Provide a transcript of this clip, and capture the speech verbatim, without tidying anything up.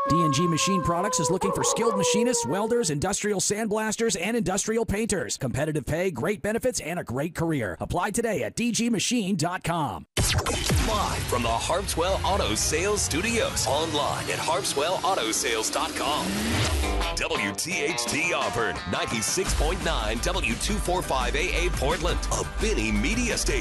D and G Machine Products is looking for skilled machinists, welders, industrial sandblasters, and industrial painters. Competitive pay, great benefits, and a great career. Apply today at d g machine dot com. Live from the Harpswell Auto Sales Studios. Online at harpswell auto sales dot com. W T H T Auburn, ninety-six point nine W two forty-five A A Portland, a Benny Media Station.